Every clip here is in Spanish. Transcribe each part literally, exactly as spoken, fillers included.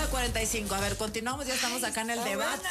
cuarenta y cinco. A ver, continuamos, ya estamos acá en el Ay, debate.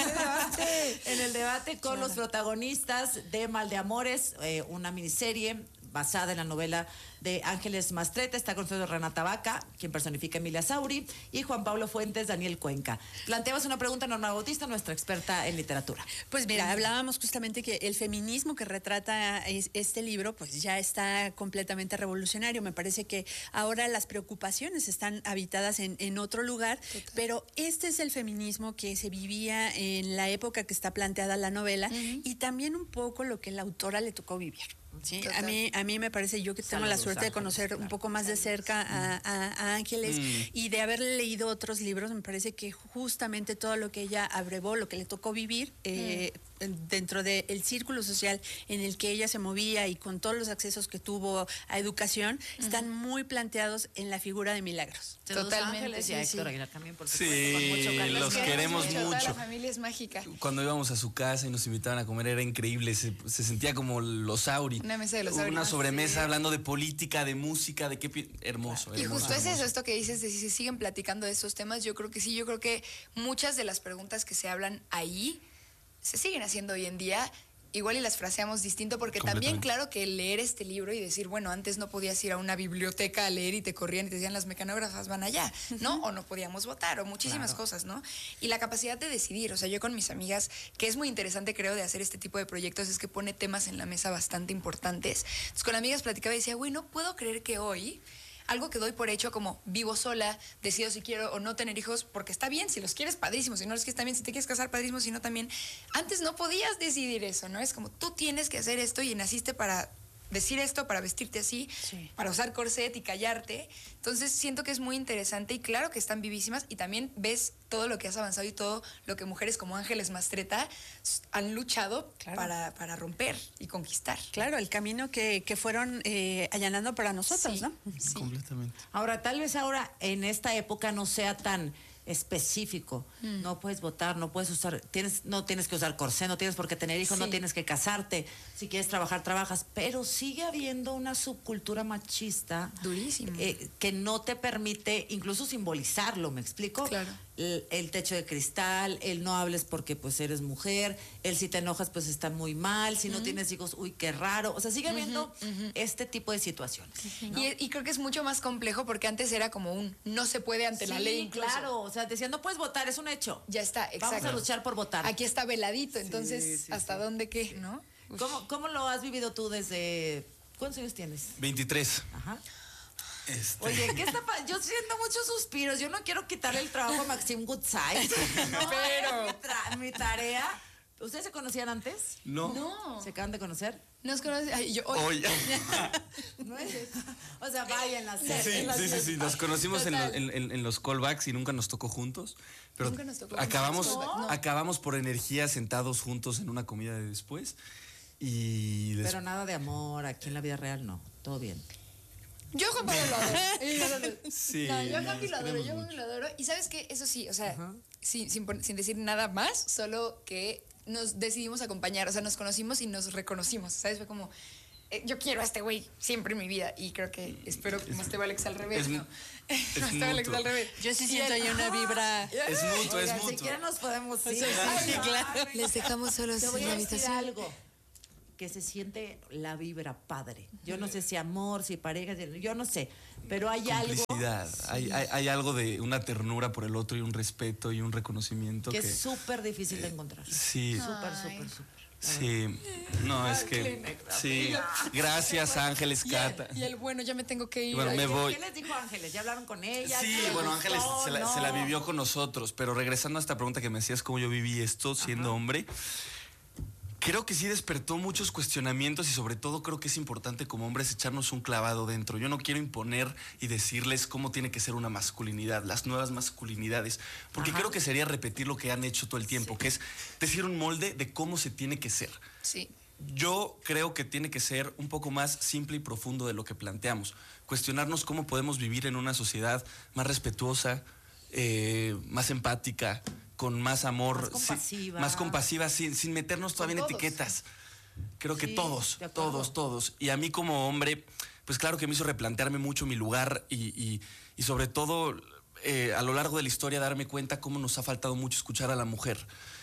debate. En el debate con claro. los protagonistas de Mal de Amores, eh, una miniserie basada en la novela de Ángeles Mastreta. Está con nosotros Renata Vaca, quien personifica a Emilia Sauri, y Juan Pablo Fuentes, Daniel Cuenca. Planteamos una pregunta a Norma Bautista, nuestra experta en literatura. Pues mira, hablábamos justamente que el feminismo que retrata este libro, pues ya está completamente revolucionario. Me parece que ahora las preocupaciones están habitadas en, en otro lugar, Total. pero este es el feminismo que se vivía en la época que está planteada la novela, uh-huh. y también un poco lo que la autora le tocó vivir. Sí, a mí, a mí me parece, yo que tengo Saludos, la suerte Ángeles, de conocer claro. un poco más Saludos. de cerca a, a, a Ángeles mm. y de haber leído otros libros, me parece que justamente todo lo que ella abrevó, lo que le tocó vivir eh, mm. dentro del círculo social en el que ella se movía y con todos los accesos que tuvo a educación, mm. están muy planteados en la figura de Milagros. Totalmente. Ángeles y a Héctor Aguilar también, por supuesto, sí, con mucho cariño. Los queremos mucho. mucho. Toda la familia es mágica. Cuando íbamos a su casa y nos invitaban a comer era increíble, se, se sentía como los Sauri. Una mesa de los Una sobremesa sí. hablando de política, de música, de qué pi- hermoso. Y hermoso, justo hermoso. es eso, esto que dices, de si se siguen platicando de estos temas, yo creo que sí, yo creo que muchas de las preguntas que se hablan ahí se siguen haciendo hoy en día. Igual y las fraseamos distinto, porque también claro que leer este libro y decir, bueno, antes no podías ir a una biblioteca a leer y te corrían y te decían las mecanógrafas van allá, ¿no? O no podíamos votar, o muchísimas claro. cosas, ¿no? Y la capacidad de decidir, o sea, yo con mis amigas, que es muy interesante creo de hacer este tipo de proyectos, es que pone temas en la mesa bastante importantes. Entonces con amigas platicaba y decía, güey, no puedo creer que hoy algo que doy por hecho como vivo sola, decido si quiero o no tener hijos, porque está bien, si los quieres, padrísimo, si no los quieres también, si te quieres casar, padrísimo, si no también. Antes no podías decidir eso, ¿no? Es como tú tienes que hacer esto y naciste para decir esto, para vestirte así, sí. para usar corset y callarte. Entonces siento que es muy interesante y claro que están vivísimas y también ves todo lo que has avanzado y todo lo que mujeres como Ángeles Mastreta han luchado claro. para, para romper y conquistar. Claro, el camino que, que fueron eh, allanando para nosotros, sí, ¿no? Sí. Completamente. Ahora, tal vez ahora en esta época no sea tan específico, mm. no puedes votar, no puedes usar, tienes, no tienes que usar corsé, no tienes por qué tener hijos, sí. no tienes que casarte, si quieres trabajar, trabajas, pero sigue habiendo una subcultura machista durísima eh, que no te permite incluso simbolizarlo, ¿me explico? Claro. El, el techo de cristal, el no hables porque pues eres mujer, el si te enojas pues está muy mal, si uh-huh. no tienes hijos, uy, qué raro, o sea, sigue habiendo uh-huh, uh-huh. este tipo de situaciones. Uh-huh. ¿no? Y, y creo que es mucho más complejo porque antes era como un no se puede ante sí, la ley incluso. Claro, o sea, decían no puedes votar, es un hecho. Ya está, exacto. Vamos a luchar por votar. Aquí está veladito, entonces, sí, sí, ¿hasta sí. dónde qué, no? ¿Cómo, ¿Cómo lo has vivido tú desde... ¿Cuántos años tienes? veintitrés. Ajá. Este... Oye, ¿qué está pasando? Yo siento muchos suspiros. Yo no quiero quitarle el trabajo a Maxim Goodside. No, pero mi, tra- mi tarea. ¿Ustedes se conocían antes? No. No. ¿Se acaban de conocer? Nos conocemos. Yo, hoy. ¿No es eso? O sea, vayan las Sí, sí, sí, sí, sí. Nos conocimos en, lo, en, en los callbacks y nunca nos tocó juntos. Pero nunca nos tocó acabamos, no. acabamos por energía sentados juntos en una comida de después. Y des... Pero nada de amor, aquí en la vida real no. Todo bien. Yo Juan Pablo lo adoro. Sí, no, yo no, Juan lo adoro, yo Juan lo adoro. Y ¿sabes qué? Eso sí, o sea, uh-huh. sin, sin, sin decir nada más, solo que nos decidimos acompañar, o sea, nos conocimos y nos reconocimos, ¿sabes? Fue como, eh, yo quiero a este güey siempre en mi vida y creo que, espero que Esteban Alex al revés, es, ¿no? Es Esteban Alex al revés. Yo sí siento ahí una vibra. Es mutuo, Oigan, es mutuo. Si quieren nos podemos ir. Sí, sí, sí, claro. Les dejamos solos Te voy en la a decir habitación. algo. Que se siente la vibra padre. Yo no sé si amor, si pareja, yo no sé, pero hay algo. Complicidad, sí. hay, hay, hay algo de una ternura por el otro y un respeto y un reconocimiento que, que es súper difícil eh, de encontrar. Sí. Súper, súper, súper. Sí, no, es que sí, gracias Ángeles, y Cata. El, y el bueno, ya me tengo que ir. Bueno, me voy. ¿Qué les dijo Ángeles? ¿Ya hablaron con ella? Sí, bueno, Ángeles se la, no. se la vivió con nosotros, pero regresando a esta pregunta que me hacías, cómo yo viví esto siendo Ajá. hombre. Creo que sí despertó muchos cuestionamientos y sobre todo creo que es importante como hombres echarnos un clavado dentro. Yo no quiero imponer y decirles cómo tiene que ser una masculinidad, las nuevas masculinidades, porque Ajá. creo que sería repetir lo que han hecho todo el tiempo, sí. que es decir un molde de cómo se tiene que ser. Sí. Yo creo que tiene que ser un poco más simple y profundo de lo que planteamos. Cuestionarnos cómo podemos vivir en una sociedad más respetuosa, eh, más empática, con más amor, más compasiva, sí, más compasiva sin, sin meternos todavía en etiquetas. Creo que sí, todos, todos, todos. Y a mí como hombre, pues claro que me hizo replantearme mucho mi lugar y, y, y sobre todo eh, a lo largo de la historia darme cuenta cómo nos ha faltado mucho escuchar a la mujer.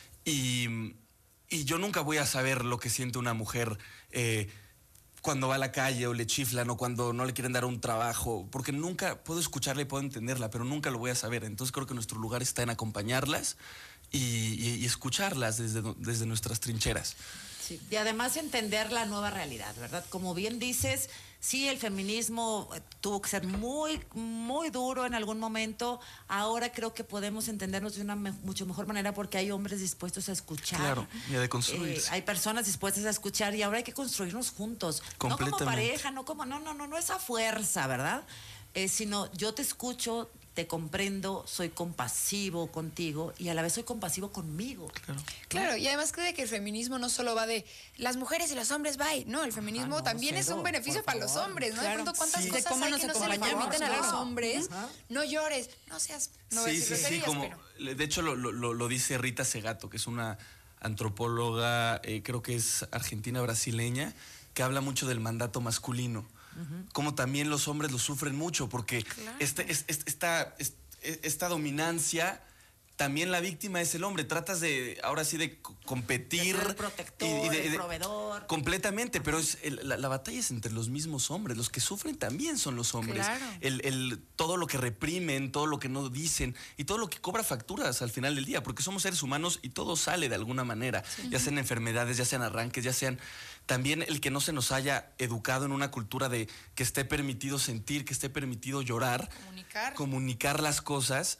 Y, y yo nunca voy a saber lo que siente una mujer eh, cuando va a la calle o le chiflan o cuando no le quieren dar un trabajo, porque nunca puedo escucharla y puedo entenderla, pero nunca lo voy a saber. Entonces creo que nuestro lugar está en acompañarlas y, y, y escucharlas desde, desde nuestras trincheras. Sí. Y además entender la nueva realidad, ¿verdad? Como bien dices, sí, el feminismo tuvo que ser muy, muy duro en algún momento. Ahora creo que podemos entendernos de una me- mucho mejor manera porque hay hombres dispuestos a escuchar. Claro, y a deconstruirse. Eh, hay personas dispuestas a escuchar y ahora hay que construirnos juntos. No como pareja, no como, no, no, no, no esa fuerza, ¿verdad? Eh, sino yo te escucho, te comprendo, soy compasivo contigo y a la vez soy compasivo conmigo. Claro. Claro, y además creo que el feminismo no solo va de las mujeres y los hombres, bye. No, el feminismo Ajá, no, también es cero, un beneficio por para los favor. hombres, ¿no? Claro. De pronto cuántas Sí. cosas De cómo hay nos que no se le acompañamos, permiten a los claro. hombres. Ajá. No llores, no seas... No voy a Sí, decir sí, sí, groserías, como, pero... de hecho lo, lo, lo dice Rita Segato, que es una antropóloga, eh, creo que es argentina-brasileña, que habla mucho del mandato masculino. Uh-huh. Como también los hombres lo sufren mucho, porque Claro. este, es- es- esta, es- esta dominancia, también la víctima es el hombre. Tratas de, ahora sí, de co- competir. De ser el protector, el proveedor. Completamente, pero es el- la, la batalla es entre los mismos hombres. Los que sufren también son los hombres. Claro. El, el- todo lo que reprimen, todo lo que no dicen y todo lo que cobra facturas al final del día, porque somos seres humanos y todo sale de alguna manera, ya sean enfermedades, ya sean arranques, ya sean también el que no se nos haya educado en una cultura de que esté permitido sentir, que esté permitido llorar, Comunicar. comunicar las cosas.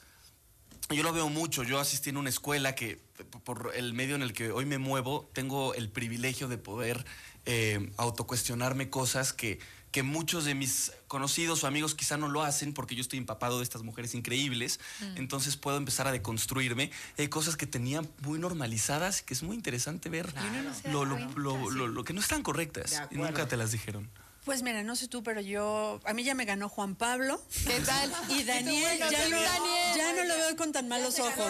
Yo lo veo mucho. Yo asistí en una escuela que, por el medio en el que hoy me muevo, tengo el privilegio de poder eh, autocuestionarme cosas que, que muchos de mis conocidos o amigos quizá no lo hacen porque yo estoy empapado de estas mujeres increíbles. Mm. Entonces puedo empezar a deconstruirme. Hay cosas que tenía muy normalizadas que es muy interesante ver Claro. Y uno no se da lo, lo, cuenta, lo, sí. lo, lo que no están correctas y nunca te las dijeron. Pues mira, no sé tú, pero yo, a mí ya me ganó Juan Pablo. ¿Qué tal? Y Daniel, bueno, ya, sí, no, Daniel. ya no lo veo con tan malos ojos.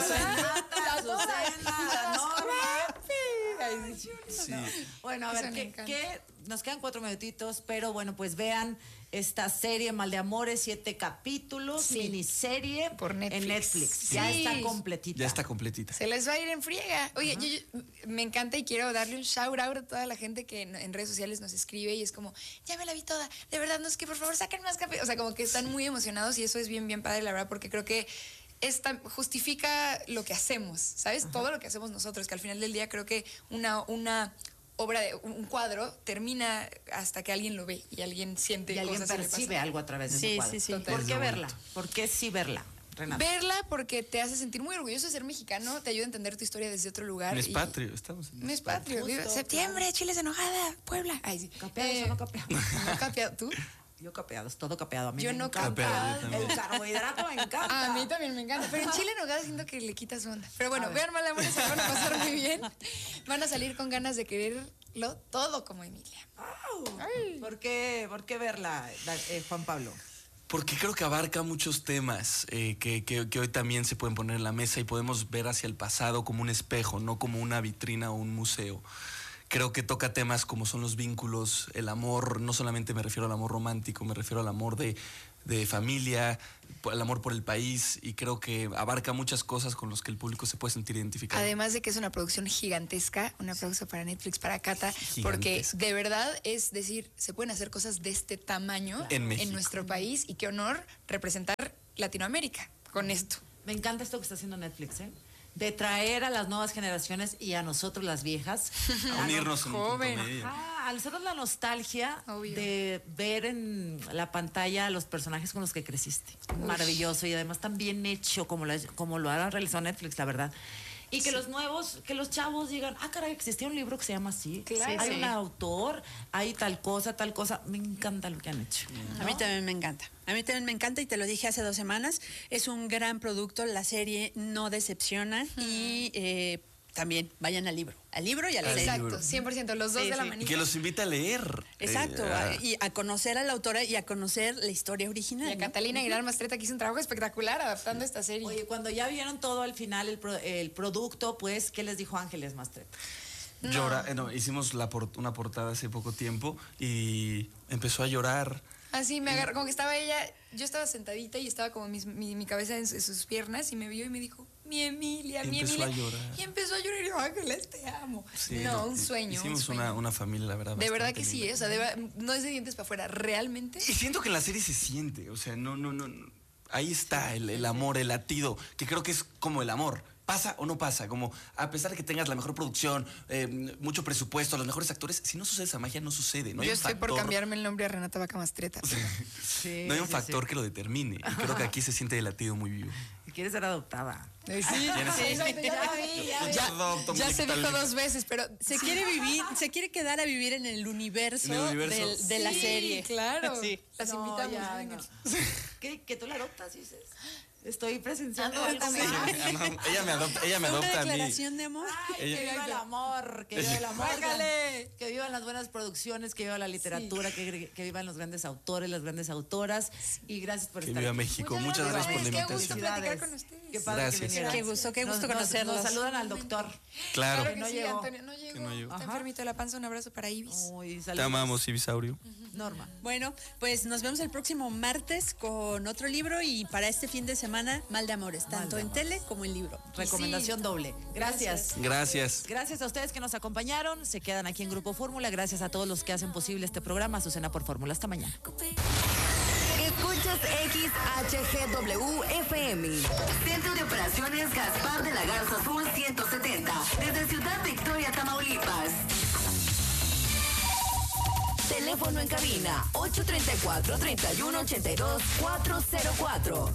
Sí. Bueno, a Eso ver, me ¿qué, encanta. qué? Nos quedan cuatro minutitos, pero bueno, pues vean esta serie Mal de Amores, siete capítulos, Sí. miniserie Por Netflix. en Netflix. Sí. Ya está completita. Ya está completita. Se les va a ir en friega. Oye, yo, yo- me encanta y quiero darle un shout out a toda la gente que en, en redes sociales nos escribe y es como, ya me la vi toda. De verdad, no es que por favor saquen más capítulos. O sea, como que están muy emocionados y eso es bien, bien padre, la verdad, porque creo que esta justifica lo que hacemos, ¿sabes? Todo lo que hacemos nosotros, que al final del día creo que una, una obra, de un cuadro termina hasta que alguien lo ve y alguien siente Y alguien cosas que le percibe pasan. algo a través de Sí, su cuadro. sí, sí. ¿Por Es qué lo verla? bonito. ¿Por qué sí verla, Renata? Verla porque te hace sentir muy orgulloso de ser mexicano, te ayuda a entender tu historia desde otro lugar. Mes y- patrio, estamos en Mes patrio. Justo, viva claro. Septiembre, Chiles enojada, Puebla. Ay, sí. ¿Capeados Eh, o no capeados? No capeado. ¿Tú? Yo capeados, todo capeado. A mí Yo me no encanta. Capeado, yo también. El carbohidrato me encanta. A mí también me encanta. Pero en Chile enojada siento que le quita su onda. Pero bueno, A ver. vean Mal Amores, se van a pasar muy bien. Van a salir con ganas de quererlo todo como Emilia. Au. ¿Por qué, por qué verla, da- eh, Juan Pablo? Porque creo que abarca muchos temas eh, que, que- que hoy también se pueden poner en la mesa y podemos ver hacia el pasado como un espejo, no como una vitrina o un museo. Creo que toca temas como son los vínculos, el amor, no solamente me refiero al amor romántico, me refiero al amor de, de familia, el amor por el país, y creo que abarca muchas cosas con las que el público se puede sentir identificado. Además de que es una producción gigantesca, un aplauso para Netflix, para Cata, porque Gigantesca. de verdad es decir, se pueden hacer cosas de este tamaño En México. nuestro país y qué honor representar Latinoamérica con esto. Me encanta esto que está haciendo Netflix, ¿eh? De traer a las nuevas generaciones y a nosotros las viejas. A unirnos en un punto joven. medio. Ah, a nosotros la nostalgia Obvio. de ver en la pantalla a los personajes con los que creciste. Maravilloso y además tan bien hecho como lo, como lo ha realizado Netflix, la verdad. Y que los nuevos, que los chavos digan, ah, caray, existía un libro que se llama así. Claro. Hay Sí. un autor, hay tal cosa, tal cosa. Me encanta lo que han hecho. A mí también me encanta. A mí también me encanta y te lo dije hace dos semanas. Es un gran producto, la serie no decepciona y eh, también vayan al libro. Al libro y a la Al serie. libro. Exacto, cien por ciento, los dos Sí, de la sí. Y manita. que los invita a leer. Exacto, Eh, a- y a conocer a la autora y a conocer la historia original. Y a ¿no? Catalina Aguilar Mastreta que hizo un trabajo espectacular adaptando esta serie. Oye, cuando ya vieron todo al final, el, pro- el producto, pues, ¿qué les dijo Ángeles Mastreta? Llora, eh, no, hicimos la por- una portada hace poco tiempo y empezó a llorar. Así me agarró, como que estaba ella, yo estaba sentadita y estaba como mis, mi, mi cabeza en sus piernas y me vio y me dijo, mi Emilia, y mi empezó Emilia. A llorar. Y empezó a llorar y yo, Ángeles, te amo. Sí, no, un sueño. Hicimos un sueño. Una, una familia, la verdad. De verdad que sí, ¿eh? O sea, de, no es de dientes para afuera, realmente. Y siento que en la serie se siente, o sea, no, no, no. no. Ahí está el, el amor, el latido, que creo que es como el amor. ¿Pasa o no pasa? Como a pesar de que tengas la mejor producción, eh, mucho presupuesto, los mejores actores, si no sucede esa magia, no sucede. No hay Yo un estoy factor, por cambiarme el nombre a Renata Vaca Mastreta. Sí, no hay un sí, factor sí. que lo determine. Y creo que aquí se siente el latido muy vivo. Quieres ser adoptada. Sí, sí, sí, ya vi, ya vi. Ya, adopto, Ya se dijo Moniquita, dos veces, pero Se quiere vivir, se quiere quedar a vivir en el universo, En el universo. del- de la Sí, serie. claro. Sí. Las No, invitamos, ya, vengan. no. ¿Qué, ¿Que tú la adoptas, dices? Estoy presenciando Ah, algo también. más. ella me adopta, ella me ¿Una adopta a mí. declaración de amor? Ay, Ella- que viva el amor, que viva el amor. Bájale. Que vivan las buenas producciones, que viva la literatura, que, que vivan los grandes autores, las grandes autoras. Y gracias por Que estar viva aquí. México. Muchas Muchas gracias por la gracias, qué gusto invitación. platicar con ustedes. Qué padre Gracias. que vinieras. Qué gusto, qué gusto Nos- nos- conocerlos. Nos saludan al doctor. Claro. Claro que no sí, llegó. Antonio, no llegó. Que no llegó. Está Ajá. enfermito de la panza, un abrazo para Ibis. Uy, Te saludos. amamos, Ibisaurio. Norma. Bueno, pues nos vemos el próximo martes con otro libro y para este fin de semana, Mal de Amores, tanto de en tele como en libro. Recomendación doble. Gracias. Gracias. Gracias a ustedes que nos acompañaron. Se quedan aquí en Grupo Fórmula. Gracias a todos los que hacen posible este programa. Azucena por Fórmula. Hasta mañana. Escuchas X H G W F M. Centro de Operaciones Gaspar de la Garza Azul ciento setenta. Desde Ciudad Victoria, Tamaulipas. Teléfono en cabina ocho tres cuatro, tres uno ocho dos, cuatro cero cuatro.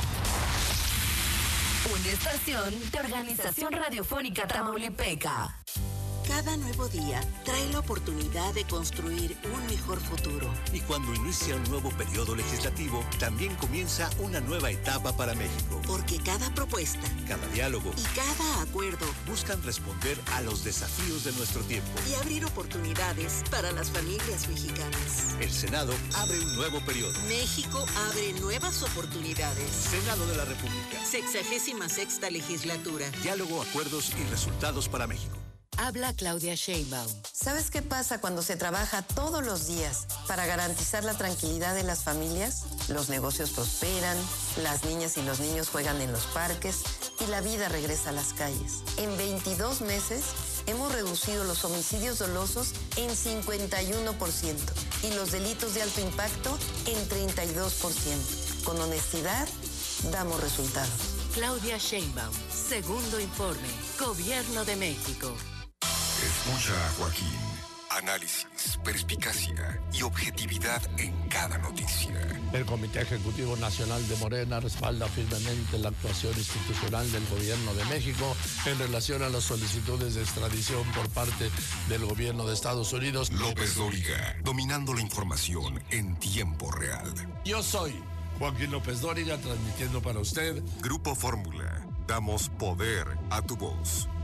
Una estación de Organización Radiofónica Tamaulipeca. Cada nuevo día trae la oportunidad de construir un mejor futuro. Y cuando inicia un nuevo periodo legislativo, también comienza una nueva etapa para México. Porque cada propuesta Cada diálogo y cada acuerdo buscan responder a los desafíos de nuestro tiempo. y abrir oportunidades para las familias mexicanas. El Senado abre un nuevo periodo. México abre nuevas oportunidades. Senado de la República. Sexagésima sexta legislatura. Diálogo, acuerdos y resultados para México. Habla Claudia Sheinbaum. ¿Sabes qué pasa cuando se trabaja todos los días para garantizar la tranquilidad de las familias? Los negocios prosperan, las niñas y los niños juegan en los parques y la vida regresa a las calles. En veintidós meses hemos reducido los homicidios dolosos en cincuenta y uno por ciento y los delitos de alto impacto en treinta y dos por ciento. Con honestidad, damos resultados. Claudia Sheinbaum, segundo informe, Gobierno de México. Escucha a Joaquín. Análisis, perspicacia y objetividad en cada noticia. El Comité Ejecutivo Nacional de Morena respalda firmemente la actuación institucional del Gobierno de México en relación a las solicitudes de extradición por parte del Gobierno de Estados Unidos. López Dóriga, dominando la información en tiempo real. Yo soy Joaquín López Dóriga, transmitiendo para usted Grupo Fórmula, damos poder a tu voz.